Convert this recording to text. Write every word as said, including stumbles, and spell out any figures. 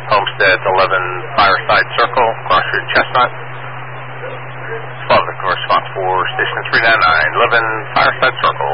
Homestead, eleven Fireside Circle, Cross Street, Chestnut. twelve, the response for Station three nine nine, eleven Fireside Circle.